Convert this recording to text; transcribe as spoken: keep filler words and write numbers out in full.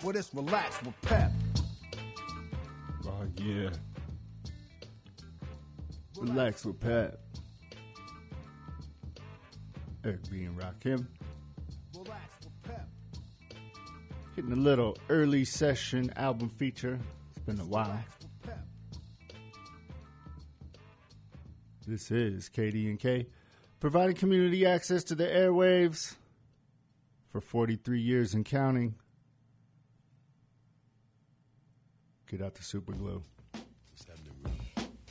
Well, it's Relax with Pep. Oh, yeah. Relax with Pep. Eric B. and Rakim. Relax with Pep. Hitting a little early session album feature. It's been a while. Relax with Pep. This is K D and K, providing community access to the airwaves for forty-three years and counting. Get out the super glue.